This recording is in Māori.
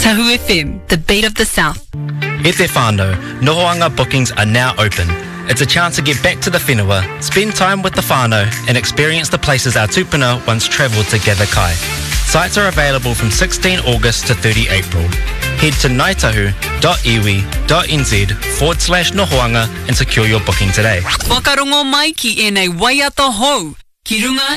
Tahu FM, the beat of the South. E te whānau, Nohoanga bookings are now open. It's a chance to get back to the whenua, spend time with the whānau and experience the places our tupuna once travelled to gather kai. Sites are available from 16 August to 30 April. Head to ngaitahu.iwi.nz/Nohoanga and secure your booking today. Wakarongo mai ki enei waiata hou, ki runga